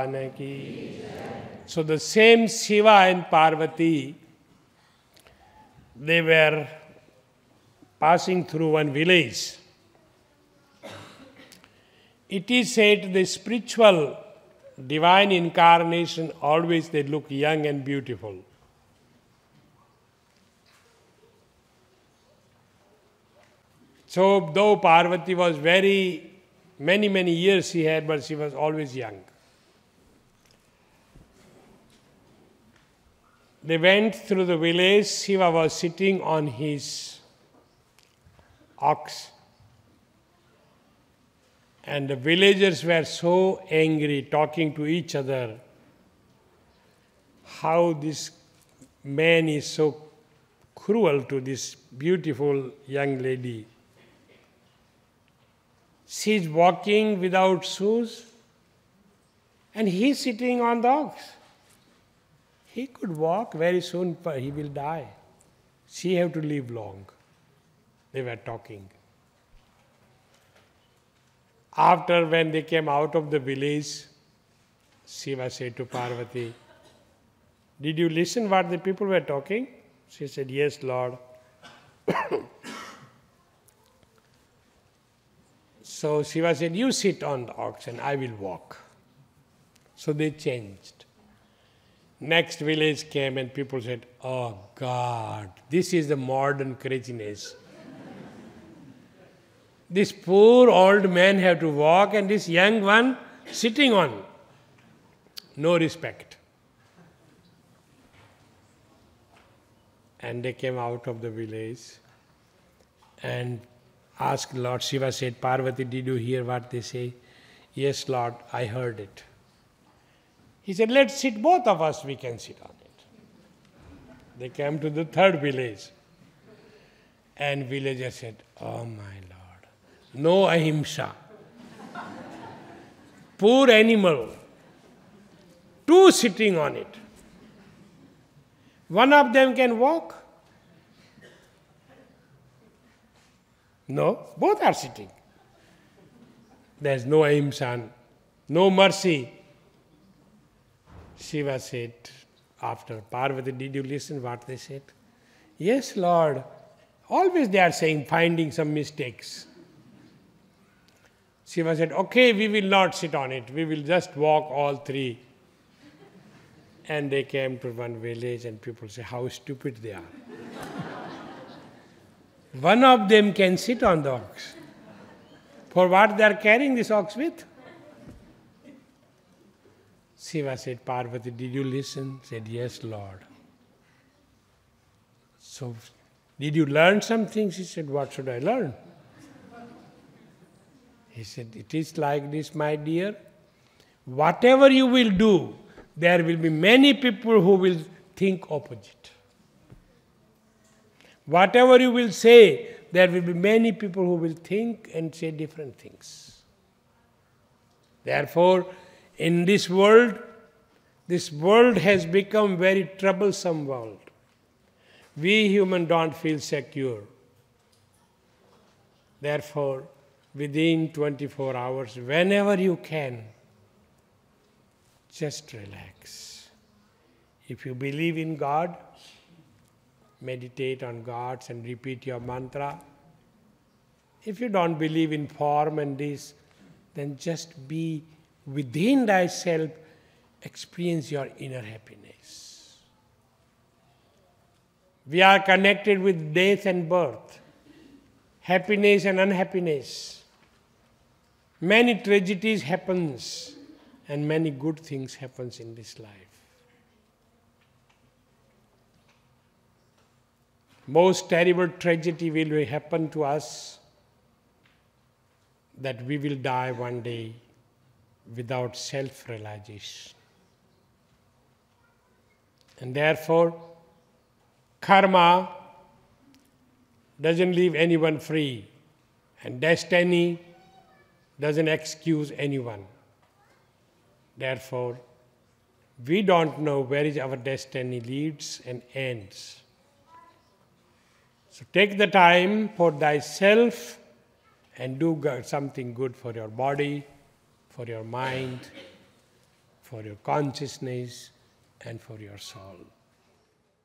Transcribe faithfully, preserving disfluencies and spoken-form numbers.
Bhagwan ki. So the same Shiva and Parvati, they were passing through one village. It is said the spiritual divine incarnation, always they look young and beautiful. So though Parvati was very, many, many years she had, but she was always young. They went through the village. Shiva was sitting on his ox. And the villagers were so angry, talking to each other, how this man is so cruel to this beautiful young lady. She is walking without shoes, and he is sitting on the ox. He could walk, very soon but he will die. She have to live long. They were talking. After when they came out of the village, Shiva said to Parvati, "Did you listen what the people were talking?" She said, "Yes, Lord." So Shiva said, "You sit on the ox and I will walk." So they changed. Next village came and people said, "Oh God, this is the modern craziness. This poor old man have to walk and this young one sitting on. No respect." And they came out of the village and asked Lord. Shiva said, "Parvati, did you hear what they say?" "Yes, Lord, I heard it." He said, "Let's sit, both of us, we can sit on it." They came to the third village. And villager said, "Oh my Lord, no ahimsa. Poor animal, two sitting on it. One of them can walk. No, both are sitting. There's no ahimsa, no mercy." Shiva said, after, "Parvati, did you listen what they said?" "Yes, Lord. Always they are saying, finding some mistakes." Shiva said, "Okay, we will not sit on it. We will just walk all three." And they came to one village and people say, how stupid they are. One of them can sit on the ox. For what they are carrying this ox with? Shiva said, "Parvati, did you listen?" Said, "Yes, Lord." "So, did you learn something?" She said, "What should I learn?" He said, "It is like this, my dear. Whatever you will do, there will be many people who will think opposite. Whatever you will say, there will be many people who will think and say different things. Therefore, in this world, this world has become very troublesome world. We human don't feel secure. Therefore, within twenty-four hours, whenever you can, just relax. If you believe in God, meditate on God and repeat your mantra. If you don't believe in form and this, then just be within thyself, experience your inner happiness. We are connected with death and birth, happiness and unhappiness. Many tragedies happens and many good things happens in this life. Most terrible tragedy will happen to us that we will die one day without self-realization. And therefore, karma doesn't leave anyone free, and destiny doesn't excuse anyone. Therefore, we don't know where is our destiny leads and ends. So take the time for thyself and do something good for your body, for your mind, for your consciousness and for your soul.